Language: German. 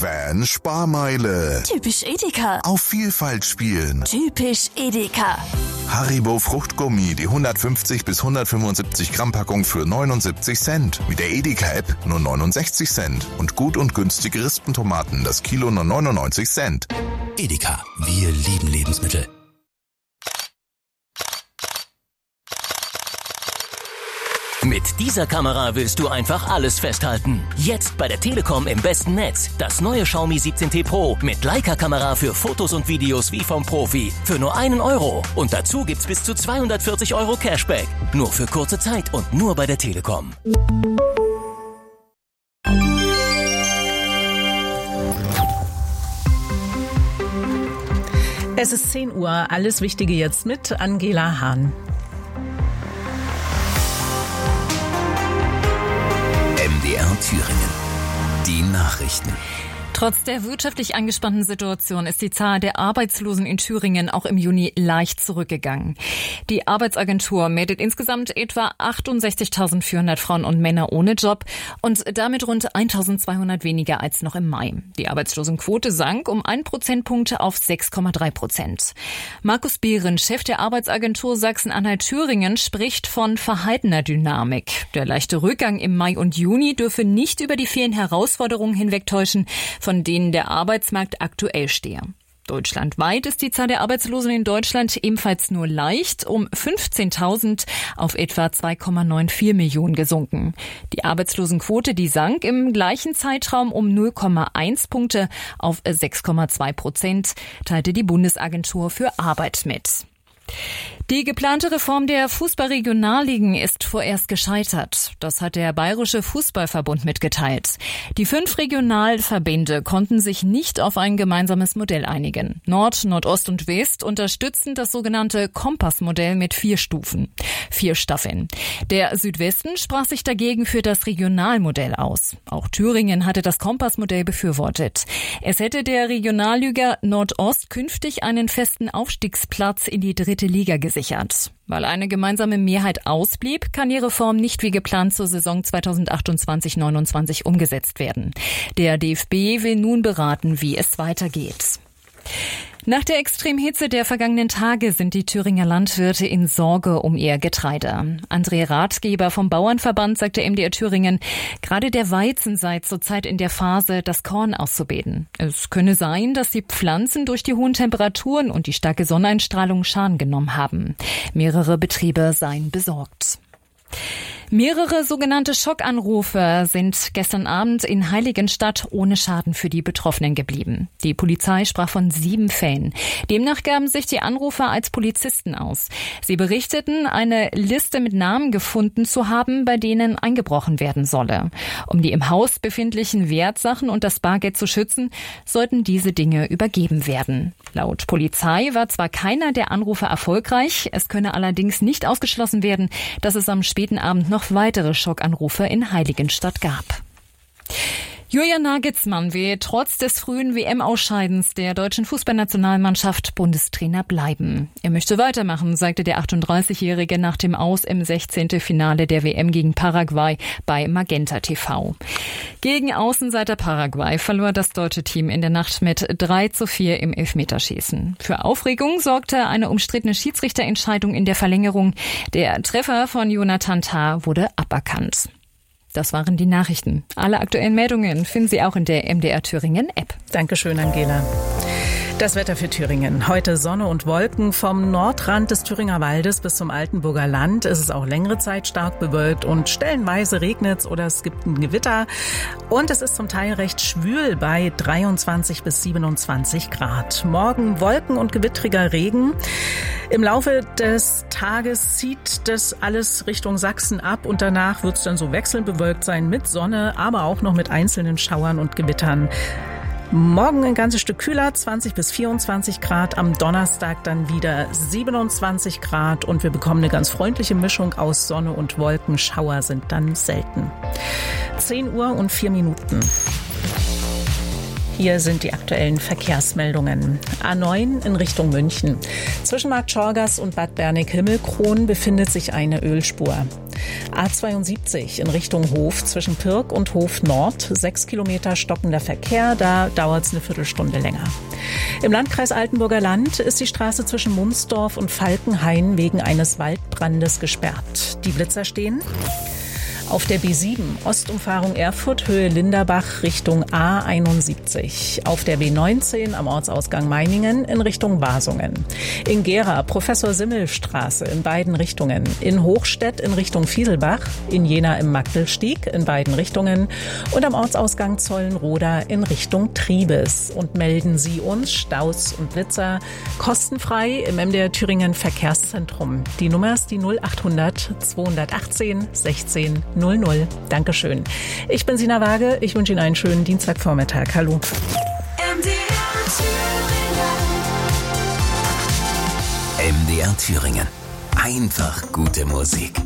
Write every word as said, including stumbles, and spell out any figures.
Quän Sparmeile. Typisch Edeka. Auf Vielfalt spielen. Typisch Edeka. Haribo Fruchtgummi, die hundertfünfzig bis hundertfünfundsiebzig Gramm Packung für neunundsiebzig Cent. Mit der Edeka-App nur neunundsechzig Cent. Und gut und günstige Rispentomaten, das Kilo nur neunundneunzig Cent. Edeka, wir lieben Lebensmittel. Mit dieser Kamera willst du einfach alles festhalten. Jetzt bei der Telekom im besten Netz. Das neue Xiaomi siebzehn T Pro mit Leica-Kamera für Fotos und Videos wie vom Profi. Für nur einen Euro. Und dazu gibt's bis zu zweihundertvierzig Euro Cashback. Nur für kurze Zeit und nur bei der Telekom. Es ist zehn Uhr. Alles Wichtige jetzt mit Angela Hahn. M D R Thüringen. Die Nachrichten. Trotz der wirtschaftlich angespannten Situation ist die Zahl der Arbeitslosen in Thüringen auch im Juni leicht zurückgegangen. Die Arbeitsagentur meldet insgesamt etwa achtundsechzigtausendvierhundert Frauen und Männer ohne Job und damit rund eintausendzweihundert weniger als noch im Mai. Die Arbeitslosenquote sank um ein Prozentpunkt auf sechs Komma drei Prozent. Markus Behren, Chef der Arbeitsagentur Sachsen-Anhalt-Thüringen, spricht von verhaltener Dynamik. Der leichte Rückgang im Mai und Juni dürfe nicht über die vielen Herausforderungen hinwegtäuschen, von denen der Arbeitsmarkt aktuell stehe. Deutschlandweit ist die Zahl der Arbeitslosen in Deutschland ebenfalls nur leicht um fünfzehntausend auf etwa zwei Komma vierundneunzig Millionen gesunken. Die Arbeitslosenquote, die sank im gleichen Zeitraum um null Komma eins Punkte auf sechs Komma zwei Prozent, teilte die Bundesagentur für Arbeit mit. Die geplante Reform der Fußballregionalligen ist vorerst gescheitert. Das hat der Bayerische Fußballverbund mitgeteilt. Die fünf Regionalverbände konnten sich nicht auf ein gemeinsames Modell einigen. Nord, Nordost und West unterstützen das sogenannte Kompassmodell mit vier Stufen, vier Staffeln. Der Südwesten sprach sich dagegen für das Regionalmodell aus. Auch Thüringen hatte das Kompassmodell befürwortet. Es hätte der Regionalliga Nordost künftig einen festen Aufstiegsplatz in die dritte Liga gesichert. Weil eine gemeinsame Mehrheit ausblieb, kann die Reform nicht wie geplant zur Saison zweitausendachtundzwanzig neunundzwanzig umgesetzt werden. Der D F B will nun beraten, wie es weitergeht. Nach der Extremhitze der vergangenen Tage sind die Thüringer Landwirte in Sorge um ihr Getreide. André Ratgeber vom Bauernverband sagte M D R Thüringen, gerade der Weizen sei zurzeit in der Phase, das Korn auszubeden. Es könne sein, dass die Pflanzen durch die hohen Temperaturen und die starke Sonneneinstrahlung Schaden genommen haben. Mehrere Betriebe seien besorgt. Mehrere sogenannte Schockanrufe sind gestern Abend in Heiligenstadt ohne Schaden für die Betroffenen geblieben. Die Polizei sprach von sieben Fällen. Demnach gaben sich die Anrufer als Polizisten aus. Sie berichteten, eine Liste mit Namen gefunden zu haben, bei denen eingebrochen werden solle. Um die im Haus befindlichen Wertsachen und das Bargeld zu schützen, sollten diese Dinge übergeben werden. Laut Polizei war zwar keiner der Anrufer erfolgreich, es könne allerdings nicht ausgeschlossen werden, dass es am späten Abend noch weitere Schockanrufe in Heiligenstadt gab. Julian Nagelsmann will trotz des frühen W M-Ausscheidens der deutschen Fußballnationalmannschaft Bundestrainer bleiben. Er möchte weitermachen, sagte der achtunddreißigjährige nach dem Aus im sechzehnten Finale der W M gegen Paraguay bei Magenta T V. Gegen Außenseiter Paraguay verlor das deutsche Team in der Nacht mit drei zu vier im Elfmeterschießen. Für Aufregung sorgte eine umstrittene Schiedsrichterentscheidung in der Verlängerung. Der Treffer von Jonathan Tah wurde aberkannt. Das waren die Nachrichten. Alle aktuellen Meldungen finden Sie auch in der M D R Thüringen App. Dankeschön, Angela. Das Wetter für Thüringen. Heute Sonne und Wolken. Vom Nordrand des Thüringer Waldes bis zum Altenburger Land ist es auch längere Zeit stark bewölkt und stellenweise regnet es oder es gibt ein Gewitter. Und es ist zum Teil recht schwül bei dreiundzwanzig bis siebenundzwanzig Grad. Morgen Wolken und gewittriger Regen. Im Laufe des Tages zieht das alles Richtung Sachsen ab und danach wird es dann so wechselnd bewölkt sein mit Sonne, aber auch noch mit einzelnen Schauern und Gewittern. Morgen ein ganzes Stück kühler, zwanzig bis vierundzwanzig Grad. Am Donnerstag dann wieder siebenundzwanzig Grad und wir bekommen eine ganz freundliche Mischung aus Sonne und Wolken. Schauer sind dann selten. zehn Uhr und vier Minuten. Hier sind die aktuellen Verkehrsmeldungen. A neun in Richtung München. Zwischen Markt Schorgas und Bad Bernig-Himmelkron befindet sich eine Ölspur. A zweiundsiebzig in Richtung Hof zwischen Pirk und Hof Nord. Sechs Kilometer stockender Verkehr, da dauert es eine Viertelstunde länger. Im Landkreis Altenburger Land ist die Straße zwischen Mumsdorf und Falkenhain wegen eines Waldbrandes gesperrt. Die Blitzer stehen. Auf der B sieben, Ostumfahrung Erfurt, Höhe Linderbach, Richtung A einundsiebzig. Auf der B neunzehn am Ortsausgang Meiningen in Richtung Wasungen. In Gera, Professor-Simmel-Straße in beiden Richtungen. In Hochstedt in Richtung Fieselbach. In Jena im Magdelstieg in beiden Richtungen. Und am Ortsausgang Zollenroda in Richtung Triebes. Und melden Sie uns Staus und Blitzer kostenfrei im M D R Thüringen Verkehrszentrum. Die Nummer ist die null achthundert zweihundertachtzehn sechzehn null null. Dankeschön. Ich bin Sina Waage. Ich wünsche Ihnen einen schönen Dienstagvormittag. Hallo. M D R Thüringen. M D R Thüringen. Einfach gute Musik.